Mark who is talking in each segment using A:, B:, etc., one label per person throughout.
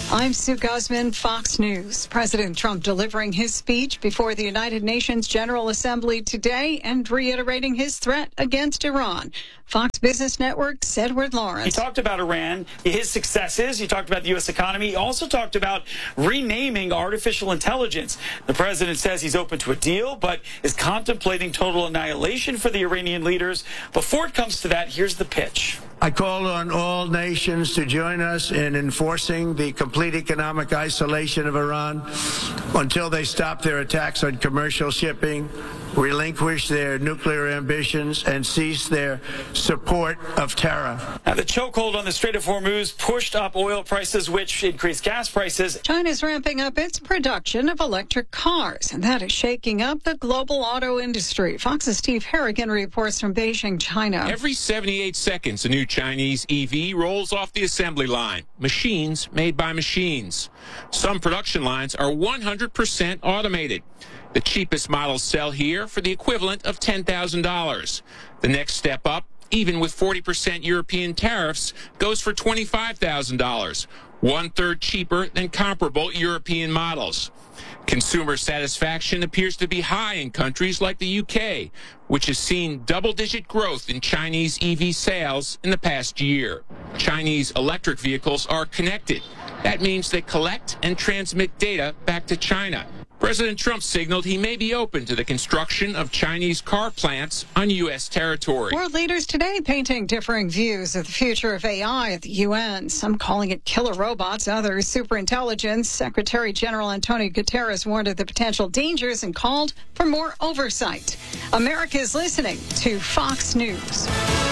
A: I'm Sue Guzman, Fox News. President Trump delivering his speech before the United Nations General Assembly today and reiterating his threat against Iran. Fox Business Network's Edward Lawrence.
B: He talked about Iran, his successes. He talked about the U.S. economy. He also talked about renaming artificial intelligence. The president says he's open to a deal, but is contemplating total annihilation for the Iranian leaders. Before it comes to that, here's the pitch.
C: I call on all nations to join us in enforcing the complete economic isolation of Iran until they stop their attacks on commercial shipping, relinquish their nuclear ambitions, and cease their support of terror.
B: Now, the chokehold on the Strait of Hormuz pushed up oil prices, which increased gas prices.
A: China's ramping up its production of electric cars, and that is shaking up the global auto industry. Fox's Steve Harrigan reports from Beijing, China.
D: Every 78 seconds, a new Chinese EV rolls off the assembly line. Machines made by machines. Some production lines are 100% automated. The cheapest models sell here for the equivalent of $10,000. The next step up, even with 40% European tariffs, goes for $25,000, one-third cheaper than comparable European models. Consumer satisfaction appears to be high in countries like the UK, which has seen double-digit growth in Chinese EV sales in the past year. Chinese electric vehicles are connected. That means they collect and transmit data back to China. President Trump signaled he may be open to the construction of Chinese car plants on U.S. territory.
A: World leaders today painting differing views of the future of AI at the UN. Some calling it killer robots, others superintelligence. Secretary General Antonio Guterres warned of the potential dangers and called for more oversight. America is listening to Fox News.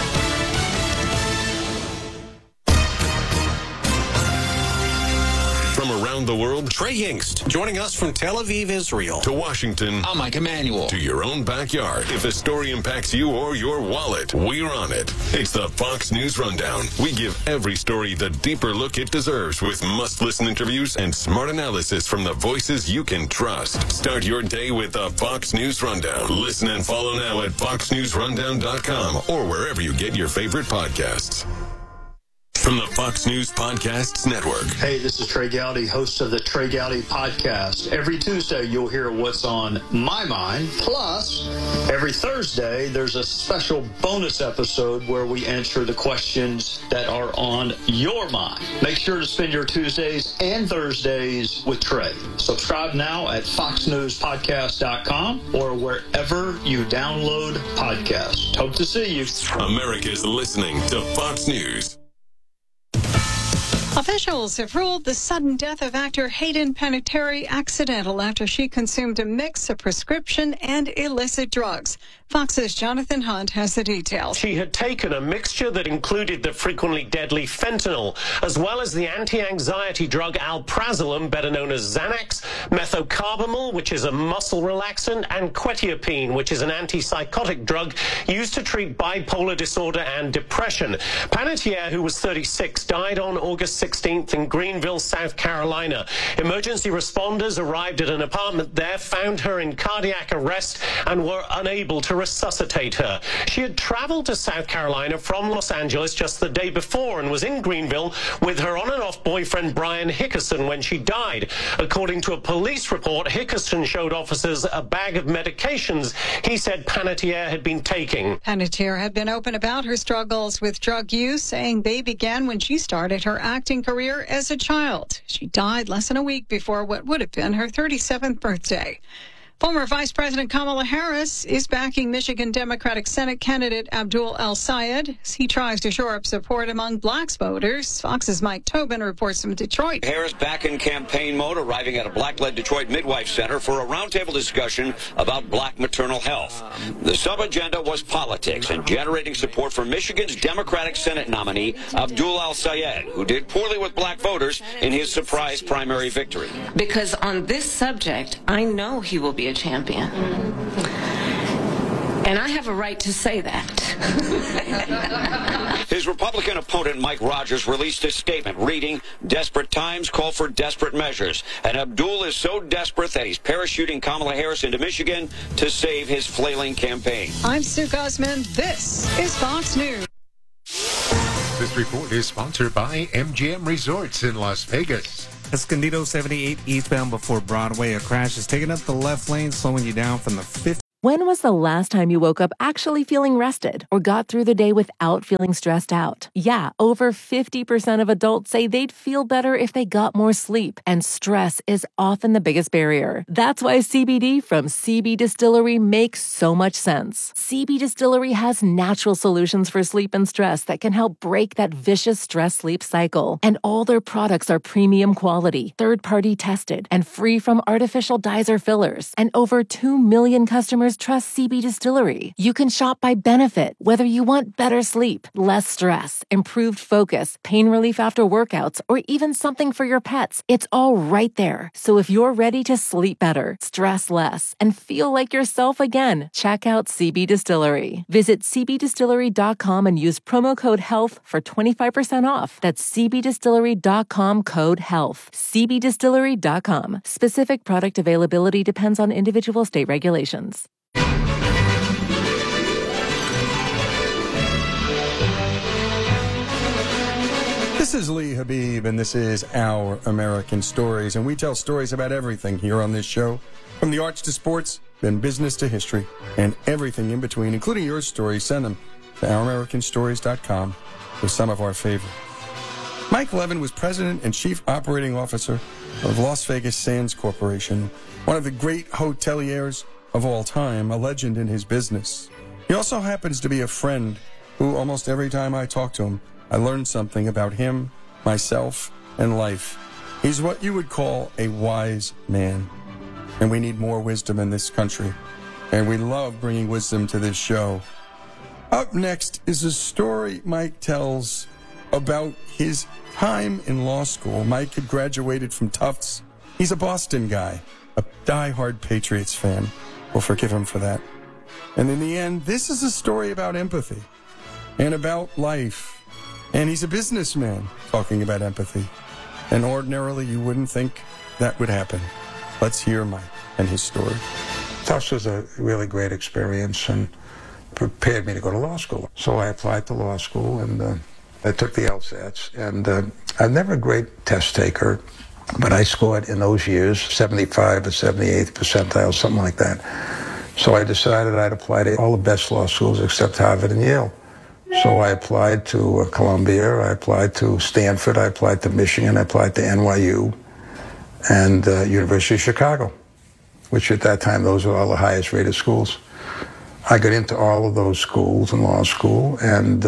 E: From around the world,
F: Trey Yingst, joining us from Tel Aviv, Israel.
E: To Washington,
G: I'm Mike Emanuel.
E: To your own backyard. If a story impacts you or your wallet, we're on it. It's the Fox News Rundown. We give every story the deeper look it deserves with must-listen interviews and smart analysis from the voices you can trust. Start your day with the Fox News Rundown. Listen and follow now at foxnewsrundown.com or wherever you get your favorite podcasts. From the Fox News Podcasts Network.
H: Hey, this is Trey Gowdy, host of the Trey Gowdy Podcast. Every Tuesday, you'll hear what's on my mind. Plus, every Thursday, there's a special bonus episode where we answer the questions that are on your mind. Make sure to spend your Tuesdays and Thursdays with Trey. Subscribe now at foxnewspodcast.com or wherever you download podcasts. Hope to see you.
E: America's listening to Fox News.
A: Officials have ruled the sudden death of actor Hayden Panettiere accidental after she consumed a mix of prescription and illicit drugs. Fox's Jonathan Hunt has the details.
I: She had taken a mixture that included the frequently deadly fentanyl, as well as the anti-anxiety drug alprazolam, better known as Xanax, methocarbamol, which is a muscle relaxant, and quetiapine, which is an antipsychotic drug used to treat bipolar disorder and depression. Panettiere, who was 36, died on August 16th in Greenville, South Carolina. Emergency responders arrived at an apartment there, found her in cardiac arrest, and were unable to resuscitate her. She had traveled to South Carolina from Los Angeles just the day before and was in Greenville with her on and off boyfriend Brian Hickerson when she died. According to a police report, Hickerson showed officers a bag of medications he said Panettiere had been taking.
A: Panettiere had been open about her struggles with drug use, saying they began when she started her acting career as a child. She died less than a week before what would have been her 37th birthday. Former Vice President Kamala Harris is backing Michigan Democratic Senate candidate Abdul El-Sayed as he tries to shore up support among black voters. Fox's Mike Tobin reports from Detroit.
J: Harris back in campaign mode, arriving at a black-led Detroit Midwife Center for a roundtable discussion about black maternal health. The sub-agenda was politics and generating support for Michigan's Democratic Senate nominee Abdul El-Sayed, who did poorly with black voters in his surprise primary victory.
K: Because on this subject, I know he will be a champion. And I have a right to say that.
J: His Republican opponent, Mike Rogers, released a statement reading, "Desperate times call for desperate measures." And Abdul is so desperate that he's parachuting Kamala Harris into Michigan to save his flailing campaign.
A: I'm Sue Guzman. This is Fox News.
L: This report is sponsored by MGM Resorts in Las Vegas.
G: Escondido 78 eastbound before Broadway. A crash is taking up the left lane, slowing you down from the 50.
L: When was the last time you woke up actually feeling rested or got through the day without feeling stressed out? Yeah, over 50% of adults say they'd feel better if they got more sleep, and stress is often the biggest barrier. That's why CBD from CB Distillery makes so much sense. CB Distillery has natural solutions for sleep and stress that can help break that vicious stress-sleep cycle. And all their products are premium quality, third-party tested, and free from artificial dyes or fillers. And over 2 million customers trust CB Distillery. You can shop by benefit, whether you want better sleep, less stress, improved focus, pain relief after workouts, or even something for your pets. It's all right there. So if you're ready to sleep better, stress less, and feel like yourself again, check out CB Distillery. Visit cbdistillery.com and use promo code HEALTH for 25% off. That's cbdistillery.com code HEALTH. cbdistillery.com. Specific product availability depends on individual state regulations.
M: This is Lee Habib, and this is Our American Stories, and we tell stories about everything here on this show, from the arts to sports, then business to history, and everything in between, including your stories. Send them to ouramericanstories.com with some of our favorite. Mike Levin was president and chief operating officer of Las Vegas Sands Corporation, one of the great hoteliers of all time, a legend in his business. He also happens to be a friend who, almost every time I talk to him, I learned something about him, myself, and life. He's what you would call a wise man. And we need more wisdom in this country. And we love bringing wisdom to this show. Up next is a story Mike tells about his time in law school. Mike had graduated from Tufts. He's a Boston guy, a diehard Patriots fan. We'll forgive him for that. And in the end, this is a story about empathy and about life. And he's a businessman talking about empathy. And ordinarily, you wouldn't think that would happen. Let's hear Mike and his story.
N: Tufts was a really great experience and prepared me to go to law school. So I applied to law school, and I took the LSATs. And I'm never a great test taker, but I scored in those years 75 or 78th percentile, something like that. So I decided I'd apply to all the best law schools except Harvard and Yale. So I applied to Columbia, I applied to Stanford, I applied to Michigan, I applied to NYU, and University of Chicago, which at that time, those were all the highest rated schools. I got into all of those schools in law school, and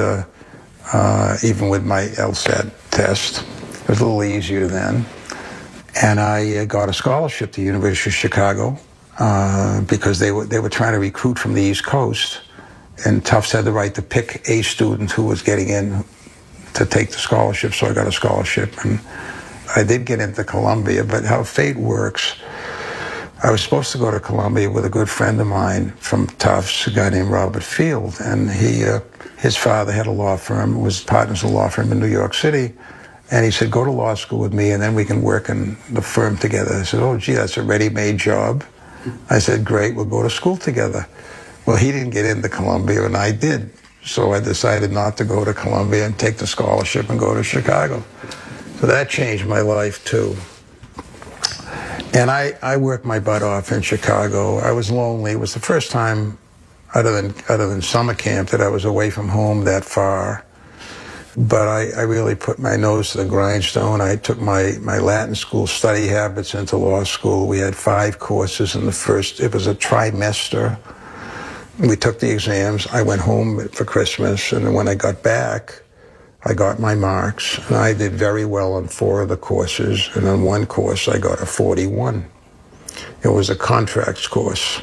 N: even with my LSAT test, it was a little easier then. And I got a scholarship to University of Chicago because they were trying to recruit from the East Coast. And Tufts had the right to pick a student who was getting in to take the scholarship, so I got a scholarship. And I did get into Columbia, but how fate works, I was supposed to go to Columbia with a good friend of mine from Tufts, a guy named Robert Field, and his father had a law firm, was partners in a law firm in New York City, and he said, go to law school with me, and then we can work in the firm together. I said, oh, gee, that's a ready-made job. I said, great, we'll go to school together. Well, he didn't get into Columbia, and I did. So I decided not to go to Columbia and take the scholarship and go to Chicago. So that changed my life, too. And I worked my butt off in Chicago. I was lonely. It was the first time, other than summer camp, that I was away from home that far. But I really put my nose to the grindstone. I took my Latin school study habits into law school. We had 5 courses in the first, it was a trimester. We took the exams. I went home for Christmas, and when I got back, I got my marks, and I did very well on 4 of the courses, and on one course I got a 41. It was a contracts course,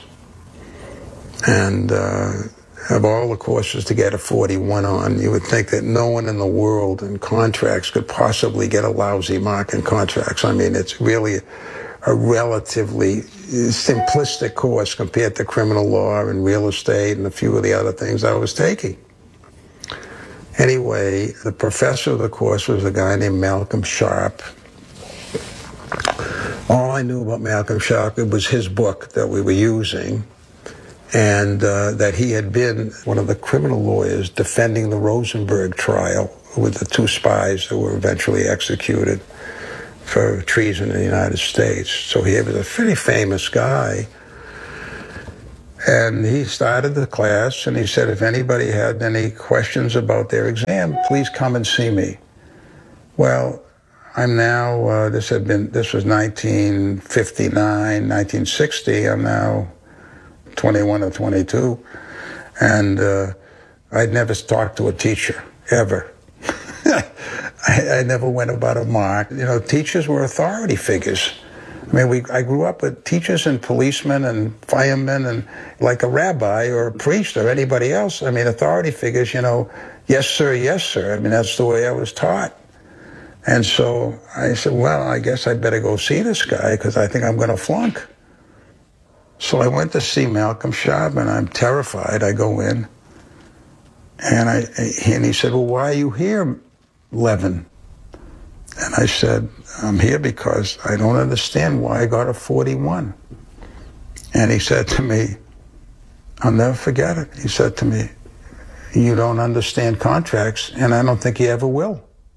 N: and of all the courses to get a 41 on, you would think that no one in the world in contracts could possibly get a lousy mark in contracts. I mean, it's really a relatively simplistic course compared to criminal law and real estate and a few of the other things I was taking. Anyway, the professor of the course was a guy named Malcolm Sharp. All I knew about Malcolm Sharp, it was his book that we were using, and that he had been one of the criminal lawyers defending the Rosenberg trial with the 2 spies that were eventually executed. for treason in the United States. So he was a pretty famous guy. And he started the class, and he said, if anybody had any questions about their exam, please come and see me. Well, I'm now, this was 1959, 1960. I'm now 21 or 22. And I'd never talked to a teacher, ever. I never went about a mark. You know, teachers were authority figures. I mean, I grew up with teachers and policemen and firemen and like a rabbi or a priest or anybody else. I mean, authority figures, you know, yes, sir, yes, sir. I mean, that's the way I was taught. And so I said, well, I guess I'd better go see this guy because I think I'm going to flunk. So I went to see Malcolm Sharp, and I'm terrified. I go in, and he said, well, why are you here, Levin? And I said, I'm here because I don't understand why I got a 41. And he said to me, I'll never forget it. He said to me, you don't understand contracts, and I don't think you ever will.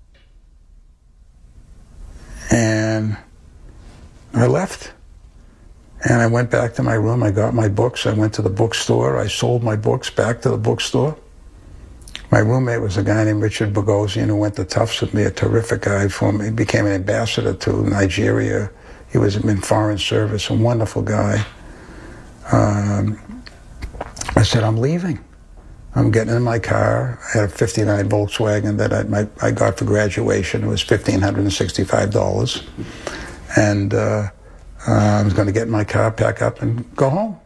N: And I left. And I went back to my room. I got my books. I went to the bookstore. I sold my books back to the bookstore. My roommate was a guy named Richard Bogosian who went to Tufts with me, a terrific guy for me. He became an ambassador to Nigeria. He was in foreign service, a wonderful guy. I said, I'm leaving. I'm getting in my car. I had a 59 Volkswagen that I got for graduation. It was $1,565. And I was going to get in my car, pack up, and go home.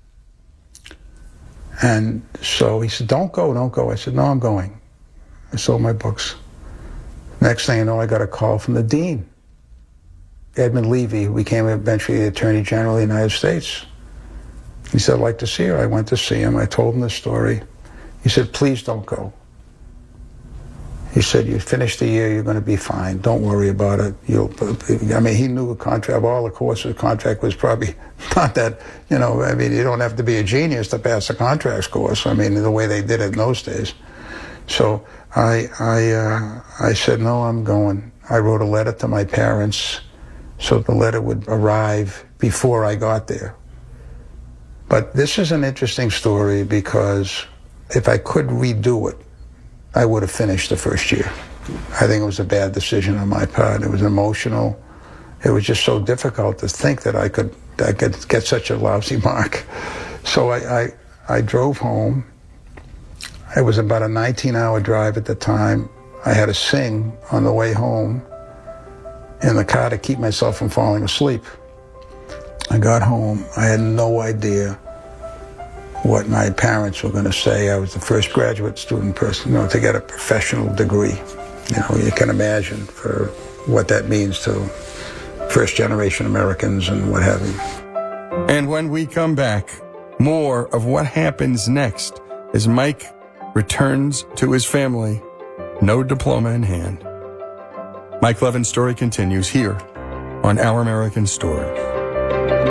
N: And so he said, don't go, don't go. I said, no, I'm going. I sold my books. Next thing you know, I got a call from the dean, Edmund Levy, who became eventually the Attorney General of the United States. He said, I'd like to see her. I went to see him. I told him the story. He said, please don't go. He said, you finish the year, you're going to be fine. Don't worry about it. I mean, he knew the contract, of all the courses, the contract was probably not that, you know, I mean, you don't have to be a genius to pass a contracts course. I mean, the way they did it in those days. So I said, no, I'm going. I wrote a letter to my parents so the letter would arrive before I got there. But this is an interesting story because if I could redo it, I would have finished the first year. I think it was a bad decision on my part. It was emotional. It was just so difficult to think that I could get such a lousy mark. So I drove home. It was about a 19-hour drive at the time. I had to sing on the way home in the car to keep myself from falling asleep. I got home. I had no idea what my parents were going to say. I was the first graduate student person, to get a professional degree. You can imagine for what that means to first-generation Americans and what have you.
M: And when we come back, more of what happens next as Mike returns to his family, no diploma in hand. Mike Levin's story continues here on Our American Story.